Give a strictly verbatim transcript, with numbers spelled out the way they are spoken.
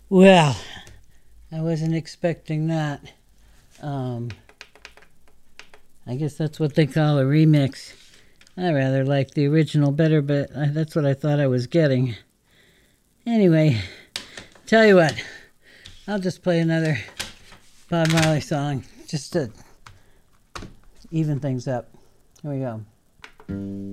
Well, I wasn't expecting that. Um, I guess that's what they call a remix. I rather like the original better, but I, that's what I thought I was getting. Anyway, tell you what, I'll just play another Bob Marley song just to even things up. Here we go.